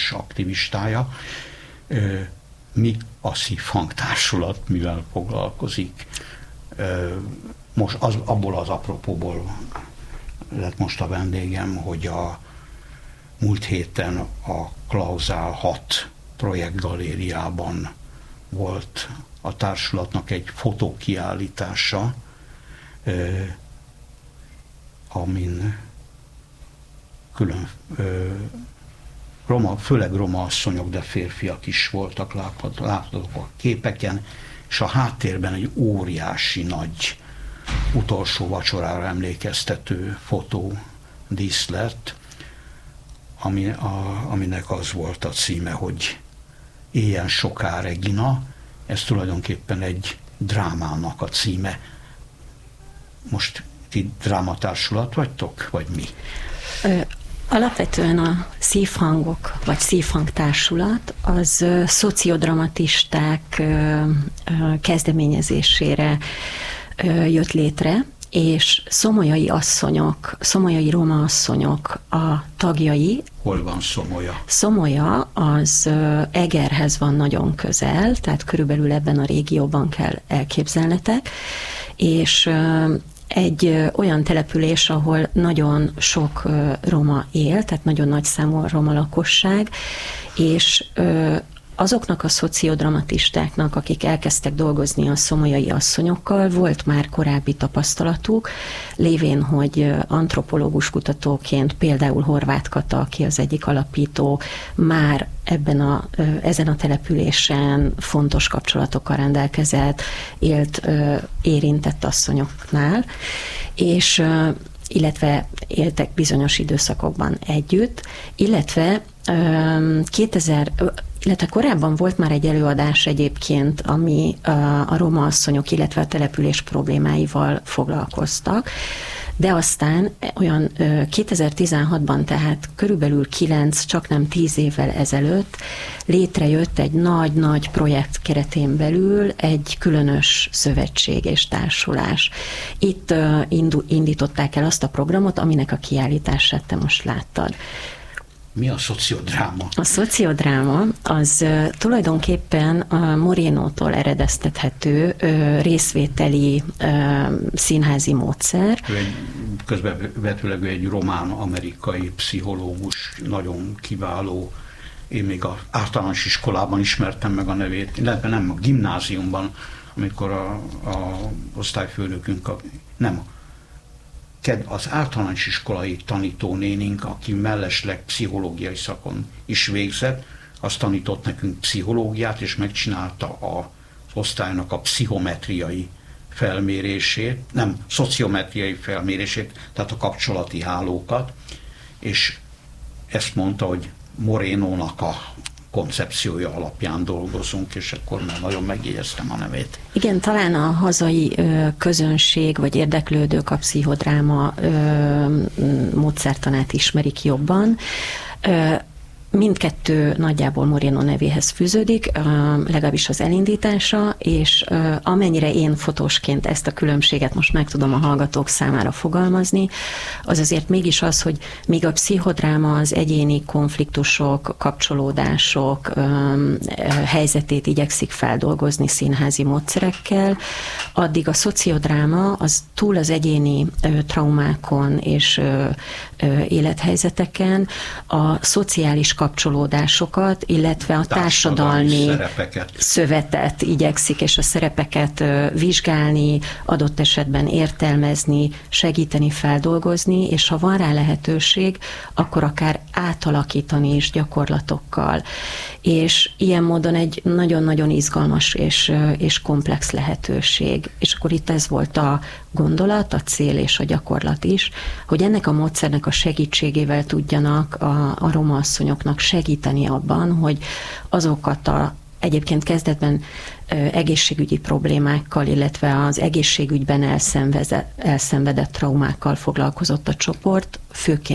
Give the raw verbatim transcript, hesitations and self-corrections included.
fontos aktivistája. Mi a Szívhang Társulat mivel foglalkozik? Most az, abból az apropóból lett most a vendégem, hogy a múlt héten a Klauzál hat projektgalériában volt a társulatnak egy fotókiállítása, amin külön roma, főleg roma asszonyok, de férfiak is voltak, láthatók a képeken, és a háttérben egy óriási nagy utolsó vacsorára emlékeztető fotó díszlet, ami, a, aminek az volt a címe, hogy Éljen soká Regina. Ez tulajdonképpen egy drámának a címe. Most ti drámatársulat vagytok, vagy mi? Ö, alapvetően a Szívhangok, vagy Szívhang Társulat az ö, szociodramatisták ö, ö, kezdeményezésére ö, jött létre, és szomolyai asszonyok, szomolyai roma asszonyok a tagjai. Hol van Szomolya? Szomolya az Egerhez van nagyon közel, tehát körülbelül ebben a régióban kell elképzelnetek, és egy olyan település, ahol nagyon sok roma él, tehát nagyon nagy számú roma lakosság, és azoknak a szociodramatistáknak, akik elkezdtek dolgozni a szomolyai asszonyokkal, volt már korábbi tapasztalatuk, lévén, hogy antropológus kutatóként például Horváth Kata, aki az egyik alapító, már ebben a, ezen a településen fontos kapcsolatokkal rendelkezett, élt érintett asszonyoknál, és illetve éltek bizonyos időszakokban együtt, illetve kétezer illetve korábban volt már egy előadás egyébként, ami a roma asszonyok, illetve a település problémáival foglalkoztak, de aztán olyan kétezer-tizenhatban, tehát körülbelül kilenc, csak nem tíz évvel ezelőtt létrejött egy nagy-nagy projekt keretén belül egy különös szövetség és társulás. Itt indították el azt a programot, aminek a kiállítását te most láttad. Mi a szociodráma? A szociodráma az uh, tulajdonképpen a Morénótól eredeztethető uh, részvételi uh, színházi módszer. Ő egy, közvetőleg egy román-amerikai pszichológus, nagyon kiváló. Én még az általános iskolában ismertem meg a nevét, illetve nem, a gimnáziumban, amikor a, a osztályfőnökünk, a, nem, az általános iskolai tanítónénink, aki mellesleg pszichológiai szakon is végzett, az tanított nekünk pszichológiát, és megcsinálta az osztálynak a pszichometriai felmérését, nem, szociometriai felmérését, tehát a kapcsolati hálókat, és ezt mondta, hogy Morénónak a koncepciója alapján dolgozunk, és akkor már nagyon megjegyeztem a nevét. Igen, talán a hazai ö, közönség, vagy érdeklődők a pszichodráma ö, módszertanát ismerik jobban. Ö, Mindkettő nagyjából Morénó nevéhez fűződik, legalábbis az elindítása, és amennyire én fotósként ezt a különbséget most meg tudom a hallgatók számára fogalmazni, az azért mégis az, hogy míg a pszichodráma az egyéni konfliktusok, kapcsolódások helyzetét igyekszik feldolgozni színházi módszerekkel, addig a szociodráma az túl az egyéni traumákon és élethelyzeteken a szociális kapcsolódásokat, illetve a társadalmi, társadalmi szövetet igyekszik, és a szerepeket vizsgálni, adott esetben értelmezni, segíteni, feldolgozni, és ha van rá lehetőség, akkor akár átalakítani is gyakorlatokkal. És ilyen módon egy nagyon-nagyon izgalmas és, és komplex lehetőség. És akkor itt ez volt a gondolat, a cél és a gyakorlat is, hogy ennek a módszernek a segítségével tudjanak a, a roma asszonyoknak segíteni abban, hogy azokat a egyébként kezdetben ö, egészségügyi problémákkal, illetve az egészségügyben elszenvedett, elszenvedett traumákkal foglalkozott a csoport, főként